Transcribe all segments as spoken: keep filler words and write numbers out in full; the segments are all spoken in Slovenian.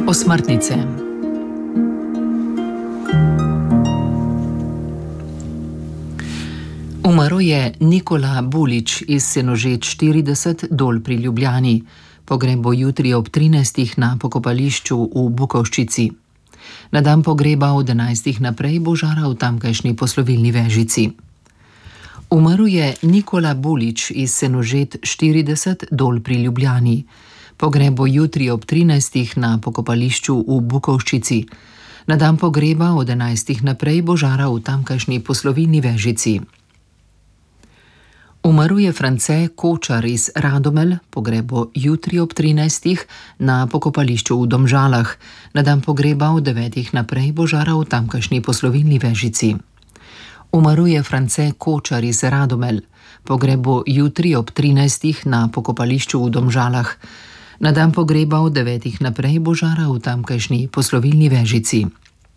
Osmrtnice. Umrl je Nikola Bulič iz Senožet štirideset Dol pri Ljubljani. Pogreb bo jutri ob trinajstih na pokopališču v Bukovščici. Na dan pogreba od enajstih naprej bo žara v tamkajšnji poslovilni vežici. Umrl je Nikola Bulič iz Senožet štirideset Dol pri Ljubljani. Pogreb bo jutri ob trinajstih na pokopališču v Bukovščici. Na dan pogreba od enajstih naprej bo žara v tamkajšnji poslovilni vežici. Umrl je France Kočar iz Radomelj, pogreb bo jutri ob trinajstih na pokopališču v Domžalah. Na dan pogreba od devetih naprej bo žara v tamkajšnji poslovilni vežici. Umrl je France Kočar iz Radomelj, pogreb bo jutri ob trinajstih na pokopališču v Domžalah. Na dan pogreba od devetih naprej bo žara v tamkajšnji poslovilni vežici.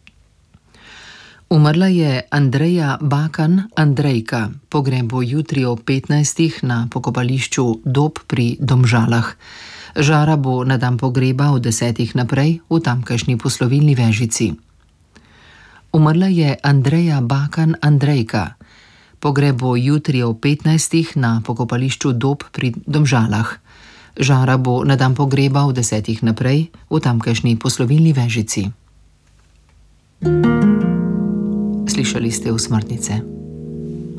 Umrla je Andreja Bakan Andrejka, pogreb bo jutri ob petnajstih na pokopališču Dob pri Domžalah. Žara bo na dan pogreba od desetih naprej v tamkajšnji poslovilni vežici. Umrla je Andreja Bakan Andrejka, pogreb bo jutri ob petnajstih na pokopališču Dob pri Domžalah. Žara bo na dan pogreba od desetih naprej v tamkajšnji poslovilni vežici. Slišali ste Osmrtnice.